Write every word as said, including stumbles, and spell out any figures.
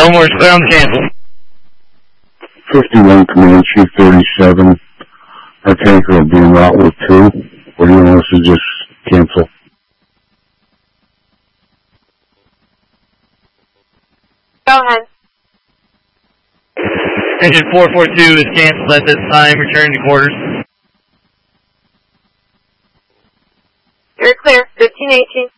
Fillmore's clear on the cancel. fifty-one Command Chief thirty-seven. Our tanker will be en route with two. Or do you want us to just cancel? Go ahead. Engine four four two is canceled at this time. Return to quarters. You're clear. fifteen eighteen.